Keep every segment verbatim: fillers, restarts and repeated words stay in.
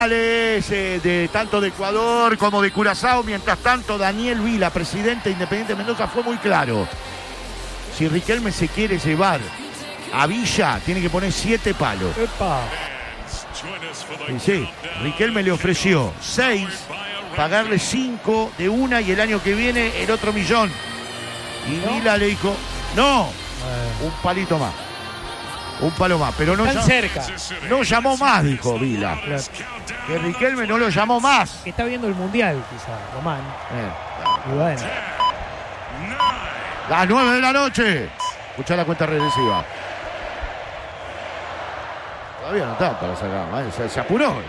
Eh, de tanto de Ecuador como de Curazao. Mientras tanto, Daniel Vila, presidente de Independiente Mendoza, fue muy claro: si Riquelme se quiere llevar a Villa, tiene que poner siete palos. Epa. Y sí, Riquelme le ofreció seis, pagarle cinco de una y el año que viene el otro millón. Y ¿No? Vila le dijo, no, Eh. un palito más. Un palo más, pero no, Tan llam- cerca. no llamó más, dijo Vila. Claro. Que Riquelme no lo llamó más. Que está viendo el mundial, quizá, Román. Eh. Y bueno. Las nueve de la noche. Escuchá la cuenta regresiva. Todavía no está para sacar, ¿eh? se, se apuró el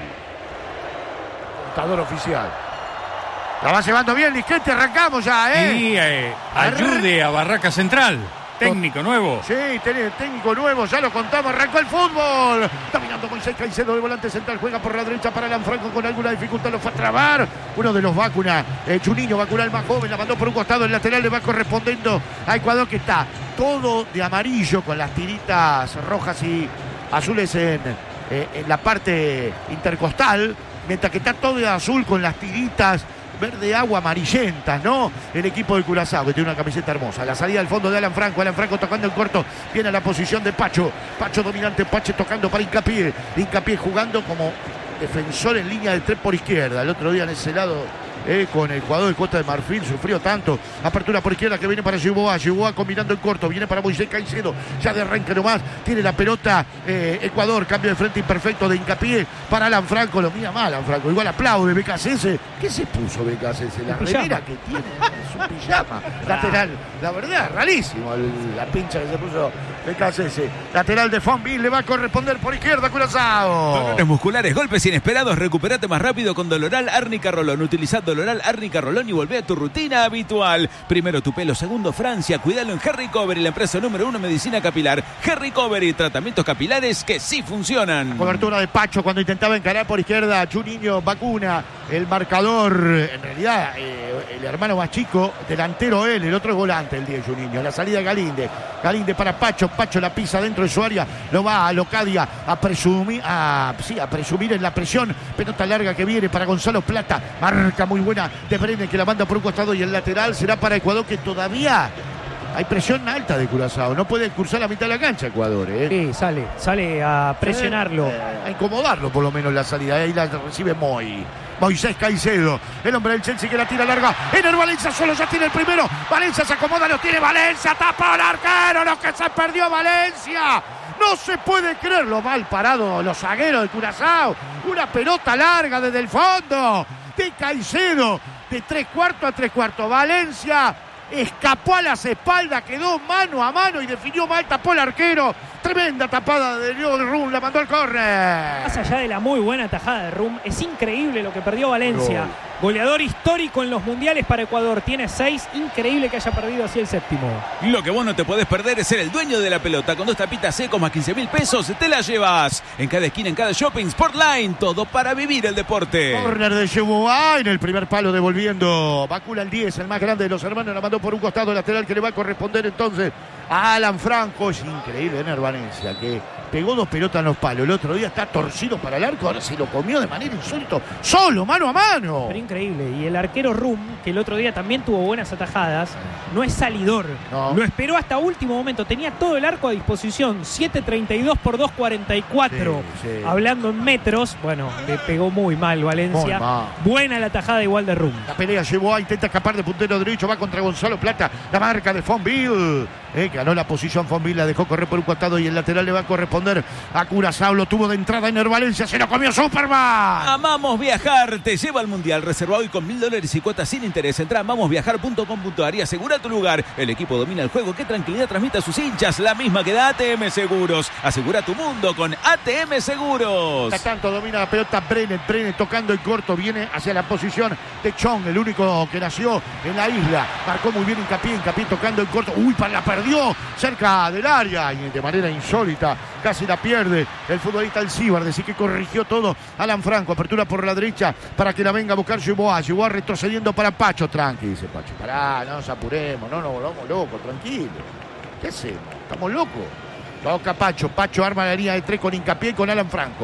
contador oficial. La va llevando bien, Lisquete, arrancamos ya, ¿eh? Y eh, ayude a Barraca Central. Técnico nuevo. Sí, tiene técnico nuevo, ya lo contamos, arrancó el fútbol. Dominando Moisés Caicedo de volante central, juega por la derecha para Alan Franco con alguna dificultad, lo fue a trabar. Uno de los vacunas, eh, Juninho vacuna el más joven, la mandó por un costado, el lateral le va correspondiendo a Ecuador, que está todo de amarillo con las tiritas rojas y azules en, eh, en la parte intercostal, mientras que está todo de azul con las tiritas verde agua amarillentas, ¿no? El equipo de Curazao, que tiene una camiseta hermosa. La salida al fondo de Alan Franco. Alan Franco tocando en corto. Viene a la posición de Pacho. Pacho dominante. Pache tocando para Hincapié. Hincapié jugando como defensor en línea de tres por izquierda. El otro día en ese lado, eh, con el jugador de Costa de Marfil, sufrió tanto. Apertura por izquierda que viene para Yeboah. Yeboah combinando en corto. Viene para Moisés Caicedo. Ya de arranque nomás. Tiene la pelota eh, Ecuador. Cambio de frente imperfecto de Hincapié para Alan Franco. Lo mira mal Alan Franco. Igual aplaude B K C S. ¿Qué se puso B K C S? La remera que tiene. Es un pijama. Lateral. La verdad, rarísimo el, la pincha que se puso B K C S. Lateral de Fonville. Le va a corresponder por izquierda Curazao. Dolores musculares, golpes inesperados, recuperate más rápido con Doloral Árnica Rolón. Utiliza Doloral Árnica Rolón y volvé a tu rutina habitual. Primero tu pelo, segundo Francia. Cuídalo en Harry Covery, la empresa número uno en medicina capilar. Harry Covery, tratamientos capilares que sí funcionan. Cobertura de Pacho cuando intentaba encarar por izquierda. Juninho vacuna el marcador. En realidad, eh, el hermano más chico, delantero él, el otro es volante, el diez Juninho. La salida de Galinde. Galinde para Pacho. Pacho la pisa dentro de su área. Lo va a Locadia a presumir, a, sí, a presumir en la presión. Pelota larga que viene para Gonzalo Plata. Marca muy buena de Brenes, que la manda por un costado, y el lateral será para Ecuador, que todavía hay presión alta de Curazao. No puede cruzar la mitad de la cancha Ecuador, ¿eh? Sí, sale, sale a presionarlo. Eh, a incomodarlo por lo menos la salida. Ahí la recibe Moy. Moisés Caicedo, el hombre del Chelsea, que la tira larga. Ener Valencia solo ya tiene el primero. Valencia se acomoda, lo tiene Valencia. Tapa al arquero, lo que se perdió Valencia. No se puede creer lo mal parado los zagueros de Curazao. Una pelota larga desde el fondo de Caicedo. De tres cuartos a tres cuartos. Valencia escapó a las espaldas, quedó mano a mano y definió mal, tapó el arquero. Tremenda tapada de Leo Rum, la mandó al córner. Más allá de la muy buena tajada de Rum, es increíble lo que perdió Valencia. Gol. Goleador histórico en los mundiales para Ecuador. Tiene seis. Increíble que haya perdido así el séptimo. Lo que vos no te podés perder es ser el dueño de la pelota. Con dos tapitas secos más quince mil pesos te la llevas. En cada esquina, en cada shopping, Sportline. Todo para vivir el deporte. Corner de Yeboah en el primer palo, devolviendo. Bacula el diez, el más grande de los hermanos. La mandó por un costado lateral, que le va a corresponder entonces a Alan Franco. Es increíble Ener Valencia, que pegó dos pelotas en los palos. El otro día está torcido para el arco. Ahora se lo comió de manera insólita. Solo, mano a mano. Pero increíble. Y el arquero Rum, que el otro día también tuvo buenas atajadas, no es salidor. No. Lo esperó hasta último momento. Tenía todo el arco a disposición. siete treinta y dos por dos cuarenta y cuatro. Sí, sí. Hablando en metros, bueno, le pegó muy mal Valencia. Muy mal. Buena la tajada igual de Rum. La pelea Yeboah, intenta escapar de puntero derecho, va contra Gonzalo Plata, la marca de Fonville, eh, ganó la posición Fonville, la dejó correr por un costado y el lateral le va a corresponder a Curazao. Lo tuvo de entrada Ener Valencia, se lo comió Superman. Amamos viajar, te lleva al mundial. Reserva hoy con mil dólares y cuotas sin interés. Entra a amamos viajar punto com punto a r y asegura tu lugar. El equipo domina el juego. Qué tranquilidad transmite a sus hinchas. La misma que da A T M Seguros. Asegura tu mundo con A T M Seguros. Mientras tanto domina la pelota Brenes, Brenes tocando el corto, viene hacia la posición de Chong, el único que nació en la isla. Marcó muy bien Hincapié, Hincapié tocando el corto. Uy, la perdió cerca del área y de manera insólita casi la pierde el futbolista Alcibar. Decir que corrigió todo Alan Franco. Apertura por la derecha para que la venga a buscar Yeboah. Yeboah retrocediendo para Pacho. Tranqui, dice Pacho. Pará, no nos apuremos, no nos volvamos locos, tranquilo. ¿Qué hacemos? ¿Estamos locos? Toca Pacho. Pacho arma la línea de tres con Hincapié y con Alan Franco.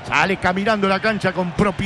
Sale caminando la cancha con propiedad.